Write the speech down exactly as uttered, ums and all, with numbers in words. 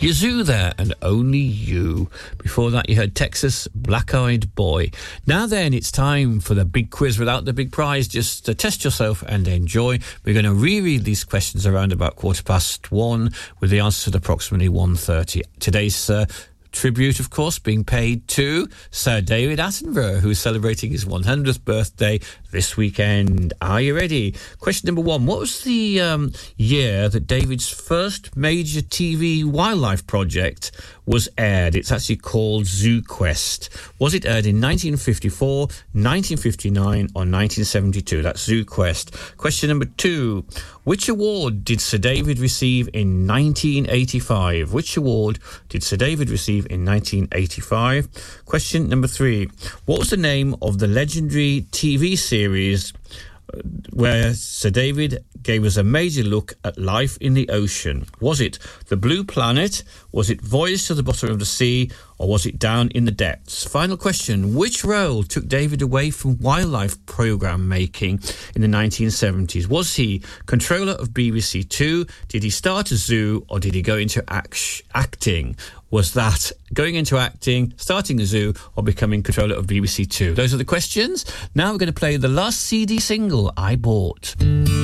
Yazoo there, and Only You. Before that, you heard Texas, Black Eyed Boy. Now then, it's time for the big quiz without the big prize. Just uh, test yourself and enjoy. We're going to reread these questions around about quarter past one with the answers at approximately one thirty. Today's uh, tribute, of course, being paid to Sir David Attenborough, who's celebrating his one hundredth birthday this weekend. Are you ready? Question number one. What was the um, year that David's first major T V wildlife project was aired? It's actually called ZooQuest. Was it aired in nineteen fifty-four, nineteen fifty-nine, or nineteen seventy-two? That's ZooQuest. Question number two. Which award did Sir David receive in nineteen eighty-five? Which award did Sir David receive in nineteen eighty-five? Question number three. What was the name of the legendary T V series where Sir David gave us a major look at life in the ocean? Was it The Blue Planet? Was it Voyage to the Bottom of the Sea? Or was it Down in the Depths? Final question. Which role took David away from wildlife programme making in the nineteen seventies? Was he controller of B B C Two? Did he start a zoo? Or did he go into act- acting? Was that going into acting, starting a zoo, or becoming controller of B B C Two? Those are the questions. Now we're going to play the last C D single I bought.